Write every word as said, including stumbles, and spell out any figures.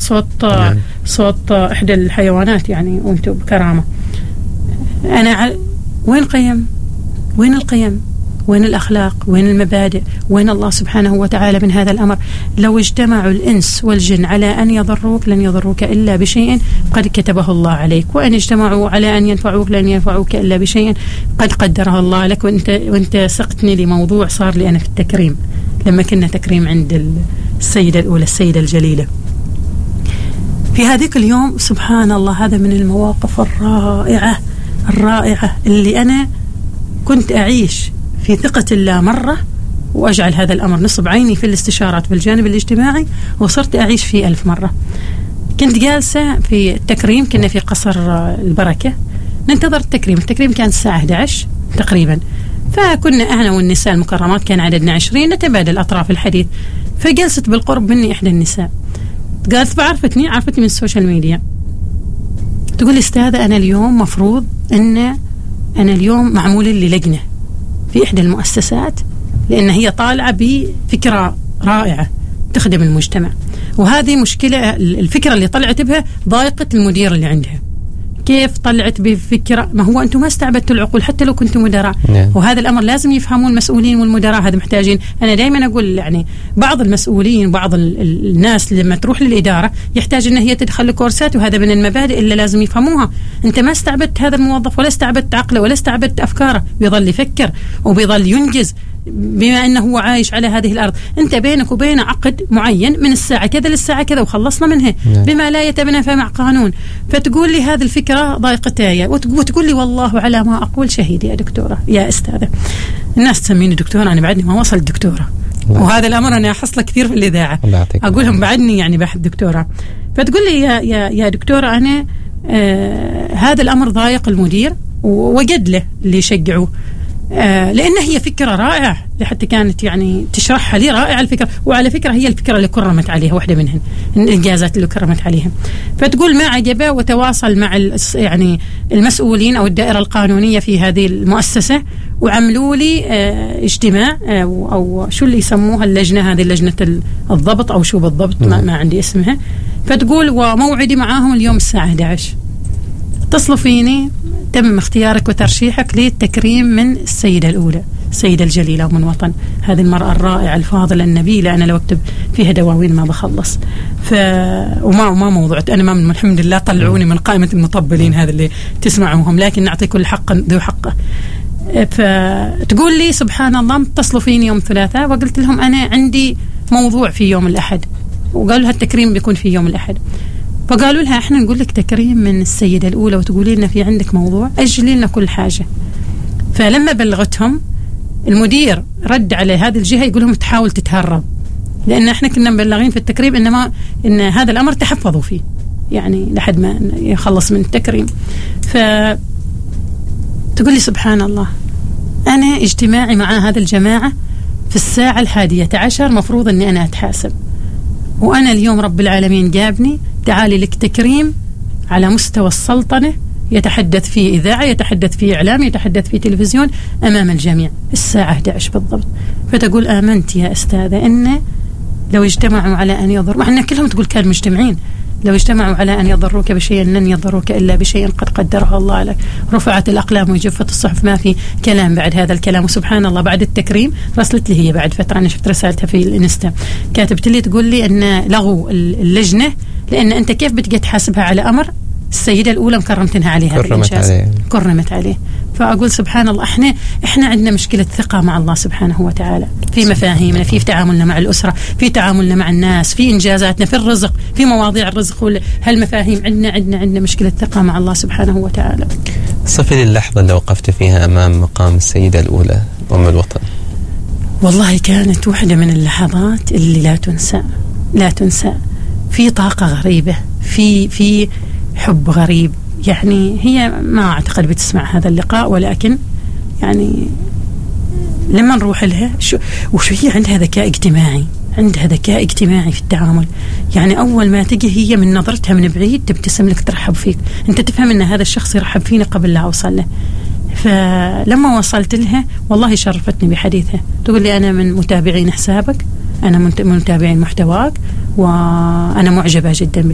صوت يعني. صوت إحدى الحيوانات يعني، وأنتم بكرامة. أنا ع... وين قيم؟ وين القيم؟ وين الأخلاق؟ وين المبادئ؟ وين الله سبحانه وتعالى من هذا الأمر؟ لو اجتمعوا الإنس والجن على أن يضروك لن يضروك إلا بشيء قد كتبه الله عليك، وأن اجتمعوا على أن ينفعوك لن ينفعوك إلا بشيء قد قدره الله لك. وأنت, وأنت سقتني لموضوع صار لي أنا في التكريم، لما كنا تكريم عند السيدة الأولى السيدة الجليلة في هذيك اليوم. سبحان الله، هذا من المواقف الرائعة الرائعة اللي أنا كنت أعيش في ثقة الله مرة، وأجعل هذا الأمر نصب عيني في الاستشارات في الجانب الاجتماعي، وصرت أعيش فيه ألف مرة. كنت جالسة في التكريم، كنا في قصر البركة ننتظر التكريم. التكريم كان الساعة أحد عشر تقريبا، فكنا أنا والنساء المكرمات كان عددنا عشرين نتبادل أطراف الحديث. فجلست بالقرب مني إحدى النساء، قالت بعرفتني عرفتني من السوشيال ميديا، تقول لي أستاذة أنا اليوم مفروض أن أنا اليوم معمول لي لجنة في إحدى المؤسسات، لأن هي طالعة بفكرة رائعة تخدم المجتمع، وهذه مشكلة. الفكرة اللي طلعت بها ضايقت المدير اللي عندها. كيف طلعت بفكرة؟ ما هو أنتم ما استعبدتوا العقول حتى لو كنتم مدراء. yeah. وهذا الأمر لازم يفهمون المسؤولين والمدراء، هذا محتاجين. أنا دائما أقول يعني بعض المسؤولين بعض الناس لما تروح للإدارة يحتاج أن هي تدخل كورسات، وهذا من المبادئ اللي لازم يفهموها. أنت ما استعبدت هذا الموظف ولا استعبدت عقله ولا استعبدت أفكاره، بيظل يفكر وبيظل ينجز بما أنه هو عايش على هذه الأرض. أنت بينك وبين عقد معين من الساعة كذا للساعة كذا وخلصنا منها بما لا يتنافى مع قانون. فتقول لي هذه الفكرة ضايقتها، وتقول لي والله على ما أقول شهيد يا دكتورة يا أستاذة. الناس تسميني دكتورة، أنا بعدني ما وصلت دكتورة، وهذا الأمر أنا أحصله كثير في الإذاعة، أقولهم بعدني يعني بحث دكتورة. فتقول لي يا, يا, يا دكتورة أنا آه هذا الأمر ضايق المدير ووجد له اللي يشجعوه، آه لأن هي فكرة رائعة، حتى كانت يعني تشرحها لي رائعة الفكرة. وعلى فكرة هي الفكرة اللي كرمت عليها، واحدة منهن الإنجازات اللي كرمت عليها. فتقول ما عجبه وتواصل مع يعني المسؤولين أو الدائرة القانونية في هذه المؤسسة، وعملوا لي آه اجتماع آه أو شو اللي يسموها اللجنة، هذه لجنة الضبط أو شو بالضبط ما, ما عندي اسمها. فتقول وموعدي معاهم اليوم الساعة أحد عشر. اتصلوا فيني، تم اختيارك وترشيحك للتكريم من السيدة الأولى السيدة الجليلة ومن وطن، هذه المرأة الرائعة الفاضلة النبيلة. أنا لو أكتب فيها دواوين ما بخلص. ف وما وما موضوع أنا ما من الحمد لله طلعوني من قائمة المطبلين هذا اللي تسمعوهم، لكن نعطي كل حق ذو حقه. فتقول لي سبحان الله اتصلوا فيني يوم الثلاثاء، وقلت لهم أنا عندي موضوع في يوم الأحد، وقالوا لها التكريم بيكون في يوم الأحد. فقالوا لها احنا نقول لك تكريم من السيدة الأولى وتقولي لنا في عندك موضوع، أجلي لنا كل حاجة. فلما بلغتهم المدير رد على هذه الجهة يقول لهم تحاول تتهرب، لأن احنا كنا مبلغين في التكريم إنما إن هذا الأمر تحفظوا فيه يعني لحد ما يخلص من التكريم. فتقول لي سبحان الله أنا اجتماعي مع هذا الجماعة في الساعة الحادية عشر مفروض أني أنا أتحاسب، وأنا اليوم رب العالمين جابني تعالي لك تكريم على مستوى السلطنة، يتحدث فيه إذاعة، يتحدث فيه إعلام، يتحدث فيه تلفزيون أمام الجميع الساعة أحد عشر بالضبط. فتقول آمنت يا أستاذة إن لو اجتمعوا على أن يضروا، مع أن كلهم تقول كانوا مجتمعين، لو اجتمعوا على أن يضروك بشيء لن يضروك إلا بشيء قد قدره الله لك، رفعت الأقلام وجفت الصحف، ما في كلام بعد هذا الكلام. وسبحان الله بعد التكريم رسلت لي هي بعد فترة، أنا شفت رسالتها في الانستا، كاتبت لي تقول لي أن لغوا اللجنة لأن أنت كيف بتجي تحاسبها على أمر السيدة الأولى مكرمتنها عليه هذا الإنجاز، كرمت عليه. فأقول سبحان الله احنا احنا عندنا مشكلة ثقة مع الله سبحانه وتعالى في مفاهيمنا، في تعاملنا مع الأسرة، في تعاملنا مع الناس، في إنجازاتنا، في الرزق، في مواضيع الرزق، هالمفاهيم عندنا عندنا عندنا مشكلة ثقة مع الله سبحانه وتعالى. صفي لي اللحظة اللي وقفت فيها أمام مقام السيدة الأولى أم الوطن. والله كانت واحدة من اللحظات اللي لا تنسى لا تنسى. في طاقة غريبة، في في حب غريب. يعني هي ما أعتقد بتسمع هذا اللقاء، ولكن يعني لما نروح لها شو وشو هي عندها ذكاء اجتماعي، عندها ذكاء اجتماعي في التعامل. يعني أول ما تجي هي من نظرتها من بعيد تبتسم لك، ترحب فيك، أنت تفهم أن هذا الشخص يرحب فيني قبل لا أوصل له. فلما وصلت لها والله شرفتني بحديثها، تقول لي أنا من متابعين حسابك، أنا من متابعين محتواك، وأنا معجبة جدا